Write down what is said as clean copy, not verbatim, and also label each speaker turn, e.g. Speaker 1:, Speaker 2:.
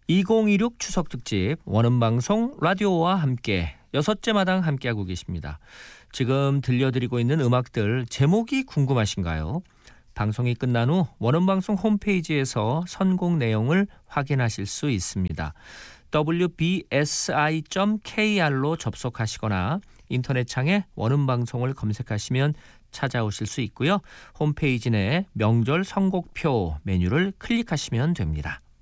Speaker 1: 2026 추석 특집 원음방송 라디오와 함께 6째 마당 함께하고 계십니다. 지금 들려드리고 있는 음악들 제목이 궁금하신가요? 방송이 끝난 후 원음방송 홈페이지에서 선곡 내용을 확인하실 수 있습니다. wbsi.kr로 접속하시거나 인터넷창에 원음방송을 검색하시면 찾아오실 수 있고요. 홈페이지 내 명절 선곡표 메뉴를 클릭하시면 됩니다.